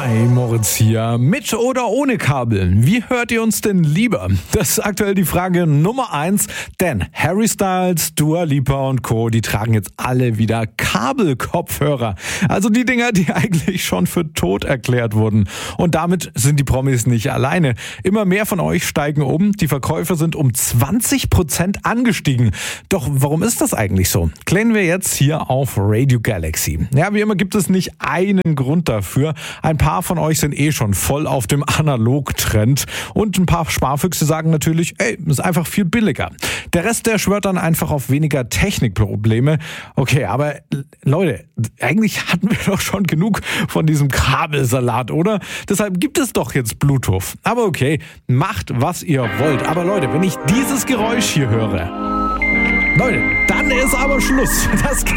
Hi, Moritz hier. Mit oder ohne Kabel? Wie hört ihr uns denn lieber? Das ist aktuell die Frage Nummer 1, denn Harry Styles, Dua Lipa und Co., die tragen jetzt alle wieder Kabelkopfhörer. Also die Dinger, die eigentlich schon für tot erklärt wurden. Und damit sind die Promis nicht alleine. Immer mehr von euch steigen um. Die Verkäufe sind um 20% angestiegen. Doch warum ist das eigentlich so? Klären wir jetzt hier auf Radio Galaxy. Ja, wie immer gibt es nicht einen Grund dafür. Ein paar von euch sind schon voll auf dem Analog-Trend und ein paar Sparfüchse sagen natürlich, ist einfach viel billiger. Der Rest, der schwört dann einfach auf weniger Technikprobleme. Okay, aber Leute, eigentlich hatten wir doch schon genug von diesem Kabelsalat, oder? Deshalb gibt es doch jetzt Bluetooth. Aber okay, macht was ihr wollt. Aber Leute, wenn ich dieses Geräusch hier höre, Leute, dann ist aber Schluss. Das